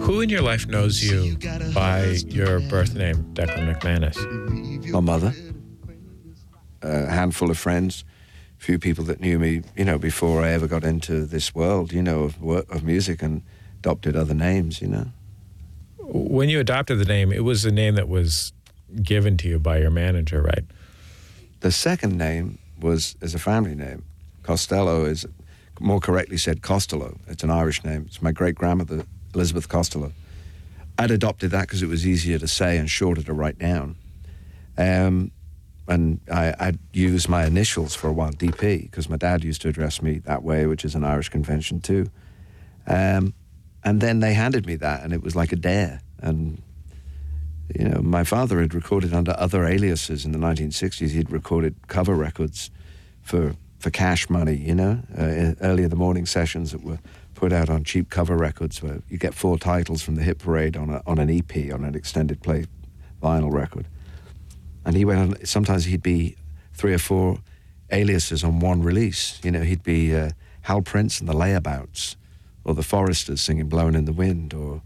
Who in your life knows you by your birth name, Declan McManus? My mother, a handful of friends, a few people that knew me, before I ever got into this world, of music, and adopted other names, When you adopted the name, it was a name that was given to you by your manager, right? The second name is a family name. Costello is, more correctly said, Costello. It's an Irish name. It's my great-grandmother, Elizabeth Costello. I'd adopted that because it was easier to say and shorter to write down. And I'd used my initials for a while, DP, because my dad used to address me that way, which is an Irish convention too. And then they handed me that, and it was like a dare. And my father had recorded under other aliases in the 1960s. He'd recorded cover records for cash money, early in the morning sessions that were put out on cheap cover records where you get 4 titles from the hit parade on an EP, on an extended play vinyl record. And he went on, sometimes he'd be 3 or 4 aliases on one release. He'd be Hal Prince and the Layabouts, or the Foresters singing Blowin' in the Wind, or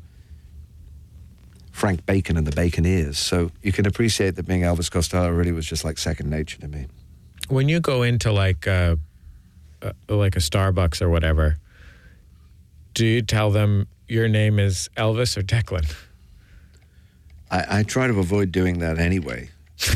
Frank Bacon and the Baconeers. So you can appreciate that being Elvis Costello really was just like second nature to me. When you go into like a Starbucks or whatever, do you tell them your name is Elvis or Declan? I try to avoid doing that anyway.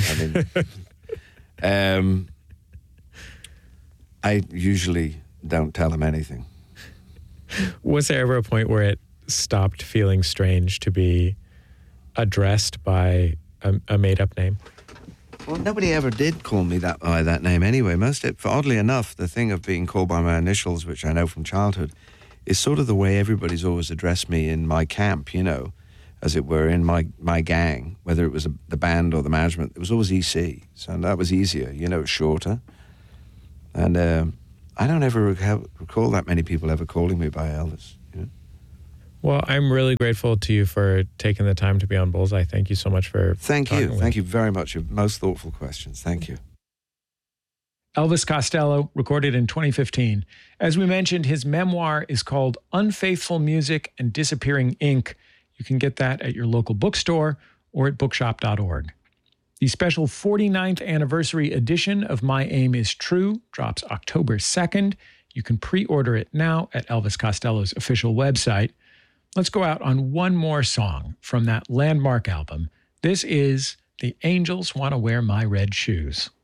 I usually don't tell them anything. Was there ever a point where it stopped feeling strange to be addressed by a made-up name? Well, nobody ever did call me by that name anyway. Oddly enough, the thing of being called by my initials, which I know from childhood, is sort of the way everybody's always addressed me in my camp, as it were, in my gang, whether it was the band or the management. It was always EC, so that was easier, shorter. And I don't ever recall that many people ever calling me by Elvis. Well, I'm really grateful to you for taking the time to be on Bullseye. Thank you so much for Thank you very much. Your most thoughtful questions. Thank you. Elvis Costello, recorded in 2015. As we mentioned, his memoir is called Unfaithful Music and Disappearing Ink. You can get that at your local bookstore or at bookshop.org. The special 49th anniversary edition of My Aim is True drops October 2nd. You can pre-order it now at Elvis Costello's official website. Let's go out on one more song from that landmark album. This is The Angels Want to Wear My Red Shoes.